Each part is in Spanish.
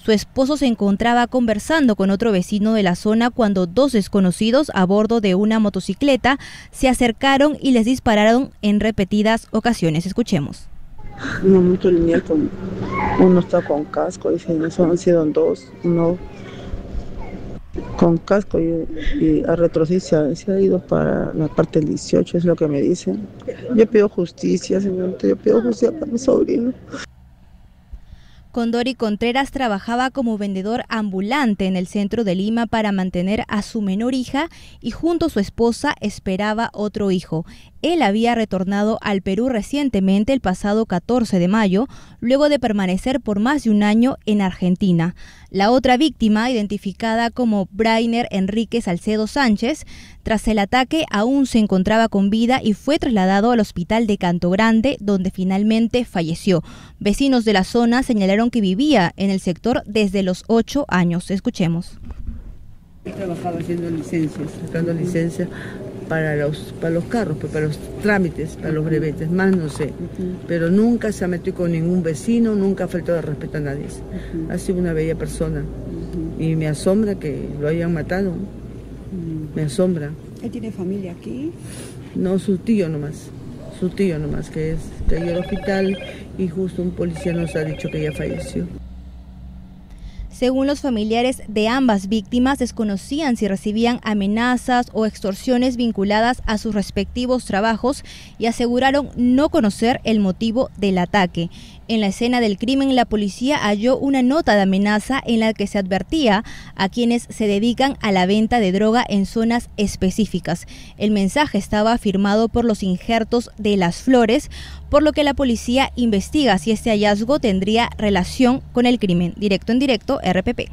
Su esposo se encontraba conversando con otro vecino de la zona cuando dos desconocidos a bordo de una motocicleta se acercaron y les dispararon en repetidas ocasiones. Escuchemos. Un momento lineal, uno está con casco, dicen, han sido dos, uno con casco y a retroceder se ha ido para la parte del 18, es lo que me dicen. Yo pido justicia, señor, yo pido justicia para mi sobrino. Condori Contreras trabajaba como vendedor ambulante en el centro de Lima para mantener a su menor hija y junto a su esposa esperaba otro hijo. Él había retornado al Perú recientemente el pasado 14 de mayo, luego de permanecer por más de un año en Argentina. La otra víctima, identificada como Brainer Enrique Salcedo Sánchez, tras el ataque aún se encontraba con vida y fue trasladado al hospital de Canto Grande, donde finalmente falleció. Vecinos de la zona señalaron que vivía en el sector desde los 8 años. Escuchemos. He trabajado haciendo licencias, sacando licencias para los carros, para los trámites, para los brevetes, más no sé. Pero nunca se ha metido con ningún vecino, nunca ha faltado de respeto a nadie. Ha sido una bella persona. Y me asombra que lo hayan matado. Me asombra. ¿Él tiene familia aquí? No, su tío nomás, que cayó al hospital y justo un policía nos ha dicho que ya falleció. Según los familiares de ambas víctimas, desconocían si recibían amenazas o extorsiones vinculadas a sus respectivos trabajos y aseguraron no conocer el motivo del ataque. En la escena del crimen, la policía halló una nota de amenaza en la que se advertía a quienes se dedican a la venta de droga en zonas específicas. El mensaje estaba firmado por los injertos de Las Flores, por lo que la policía investiga si este hallazgo tendría relación con el crimen. Directo en directo, RPP.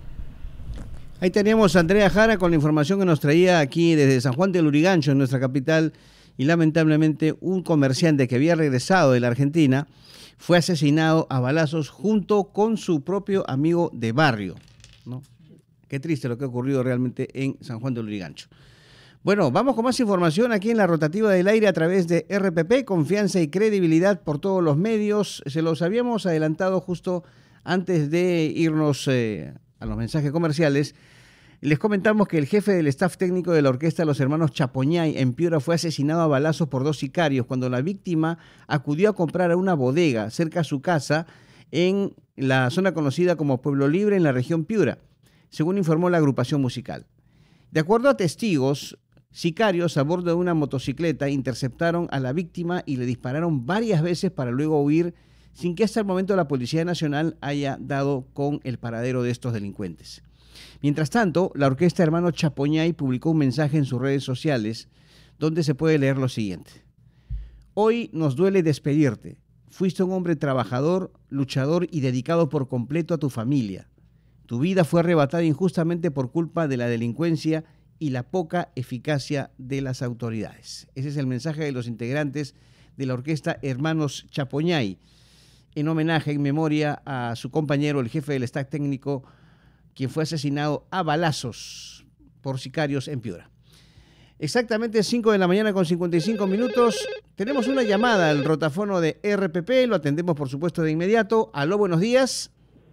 Ahí tenemos a Andrea Jara con la información que nos traía aquí desde San Juan del Lurigancho, en nuestra capital, y lamentablemente un comerciante que había regresado de la Argentina fue asesinado a balazos junto con su propio amigo de barrio, ¿no? Qué triste lo que ha ocurrido realmente en San Juan del Lurigancho. Bueno, vamos con más información aquí en la Rotativa del Aire a través de RPP, confianza y credibilidad por todos los medios. Se los habíamos adelantado justo antes de irnos a los mensajes comerciales. Les comentamos que el jefe del staff técnico de la orquesta Los Hermanos Chapoñay en Piura fue asesinado a balazos por dos sicarios cuando la víctima acudió a comprar a una bodega cerca a su casa en la zona conocida como Pueblo Libre en la región Piura, según informó la agrupación musical. De acuerdo a testigos, sicarios a bordo de una motocicleta interceptaron a la víctima y le dispararon varias veces para luego huir, sin que hasta el momento la Policía Nacional haya dado con el paradero de estos delincuentes. Mientras tanto, la orquesta Hermanos Chapoñay publicó un mensaje en sus redes sociales donde se puede leer lo siguiente. Hoy nos duele despedirte. Fuiste un hombre trabajador, luchador y dedicado por completo a tu familia. Tu vida fue arrebatada injustamente por culpa de la delincuencia y la poca eficacia de las autoridades. Ese es el mensaje de los integrantes de la orquesta Hermanos Chapoñay, en homenaje, en memoria a su compañero, el jefe del staff técnico, quien fue asesinado a balazos por sicarios en Piura. Exactamente 5 de la mañana con 55 minutos. Tenemos una llamada al rotafono de RPP, lo atendemos por supuesto de inmediato. Aló, buenos días.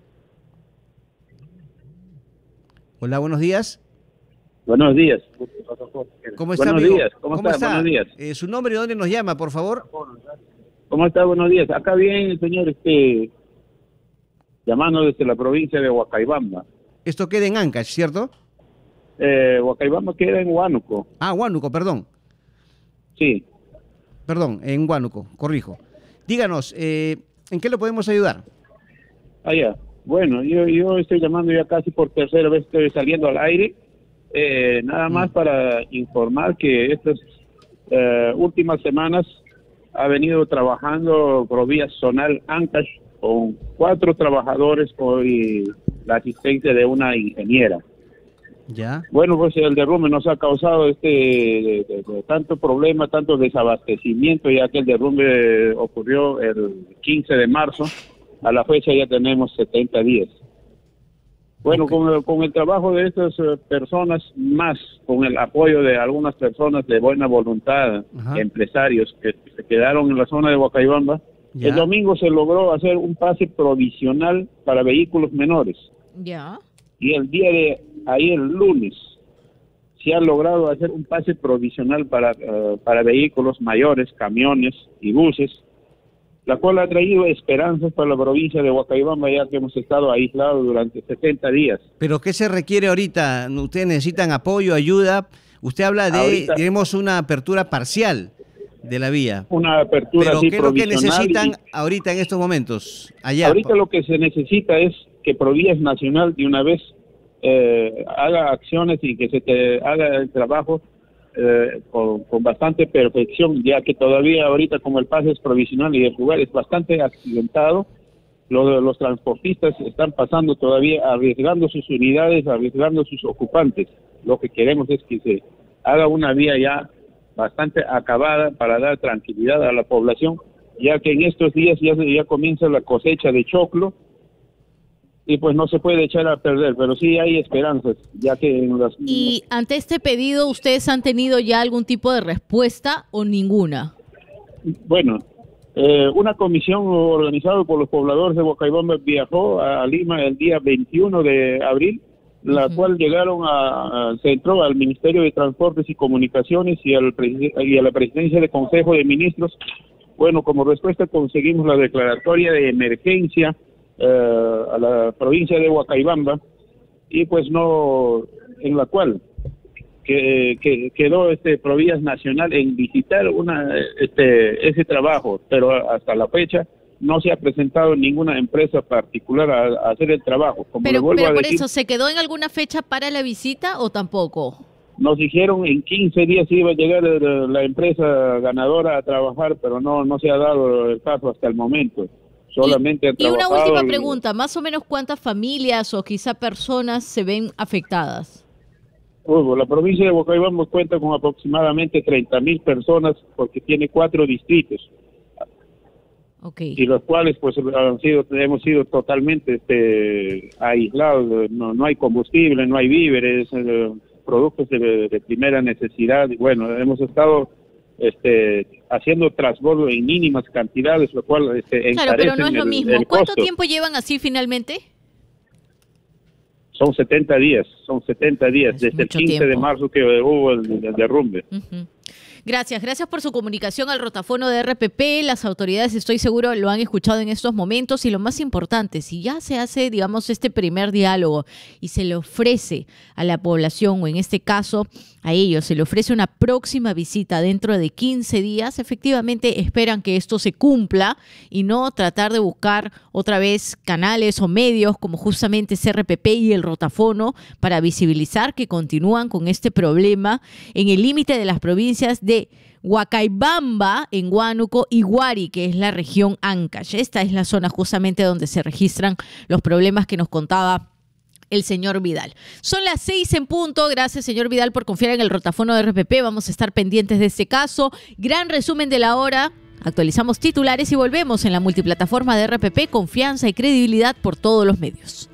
Hola, buenos días. Buenos días. ¿Cómo está, buenos amigo? días. ¿Cómo está? Buenos días. ¿Su nombre y dónde nos llama, por favor? ¿Cómo está? Buenos días. Acá bien, señor, llamando desde la provincia de Huacaybamba. Esto queda en Ancash, ¿cierto? Huacaybamba queda en Huánuco. Ah, Huánuco, perdón. Sí. Perdón, en Huánuco, corrijo. Díganos, ¿en qué lo podemos ayudar? Ya. Bueno, yo estoy llamando ya casi por tercera vez, estoy saliendo al aire. Nada más para informar que estas últimas semanas ha venido trabajando Provía Zonal Ancash con 4 trabajadores y la asistencia de una ingeniera. Ya. Bueno, pues el derrumbe nos ha causado de tanto problema, tanto desabastecimiento, ya que el derrumbe ocurrió el 15 de marzo. A la fecha ya tenemos 70 días. Bueno, okay. Con el trabajo de estas personas, más con el apoyo de algunas personas de buena voluntad, empresarios que se quedaron en la zona de Huacaybamba, Ya. El domingo se logró hacer un pase provisional para vehículos menores. Ya. Y el día de ayer, lunes, se ha logrado hacer un pase provisional para vehículos mayores, camiones y buses, la cual ha traído esperanzas para la provincia de Huacaybamba, ya que hemos estado aislados durante 70 días. ¿Pero qué se requiere ahorita? ¿Ustedes necesitan apoyo, ayuda? Usted habla de, Ahorita, tenemos una apertura parcial de la vía. Una apertura ¿Pero así qué es lo que provisional necesitan ahorita en estos momentos? Allá. Ahorita lo que se necesita es que Provías Nacional de una vez haga acciones y que se te haga el trabajo con bastante perfección, ya que todavía ahorita como el pase es provisional y el lugar es bastante accidentado, los transportistas están pasando todavía arriesgando sus unidades, arriesgando sus ocupantes. Lo que queremos es que se haga una vía ya bastante acabada para dar tranquilidad a la población, ya que en estos días ya comienza la cosecha de choclo y pues no se puede echar a perder, pero sí hay esperanzas, ya que en las... Y ante este pedido, ¿ustedes han tenido ya algún tipo de respuesta o ninguna? Bueno, una comisión organizada por los pobladores de Huacaybamba viajó a Lima el día 21 de abril, la cual se entró al Ministerio de Transportes y Comunicaciones y a la Presidencia de Consejo de Ministros. Bueno, como respuesta conseguimos la declaratoria de emergencia a la provincia de Huacaybamba, y pues no, en la cual quedó Provías Nacional en visitar ese trabajo, pero hasta la fecha no se ha presentado ninguna empresa particular a hacer el trabajo. Como Pero por decir, eso, ¿se quedó en alguna fecha para la visita o tampoco? nos dijeron en 15 días iba a llegar la empresa ganadora a trabajar, pero no se ha dado el caso hasta el momento. Solamente han y una trabajado última pregunta, ¿más o menos cuántas familias o quizá personas se ven afectadas? La provincia de Huacaybamba cuenta con aproximadamente 30,000 personas porque tiene 4 distritos. Okay. Y los cuales pues hemos sido totalmente aislados, no hay combustible, no hay víveres, productos de primera necesidad. Bueno, hemos estado haciendo transbordo en mínimas cantidades, lo cual claro, pero no es lo mismo. ¿Cuánto costo. tiempo llevan así finalmente? Son 70 días, Es desde el 15 mucho de tiempo. marzo que hubo el derrumbe. Uh-huh. Gracias por su comunicación al rotafono de RPP. Las autoridades, estoy seguro, lo han escuchado en estos momentos y lo más importante, si ya se hace, digamos, este primer diálogo y se le ofrece a la población, o en este caso a ellos, se le ofrece una próxima visita dentro de 15 días, efectivamente esperan que esto se cumpla y no tratar de buscar otra vez canales o medios como justamente RPP y el rotafono para visibilizar que continúan con este problema en el límite de las provincias de Huacaybamba, en Huánuco, y Huari, que es la región Ancash. Esta es la zona justamente donde se registran los problemas que nos contaba el señor Vidal. Son las 6 en punto. Gracias, señor Vidal, por confiar en el rotafono de RPP. Vamos a estar pendientes de este caso. Gran resumen de la hora. Actualizamos titulares y volvemos en la multiplataforma de RPP. Confianza y credibilidad por todos los medios.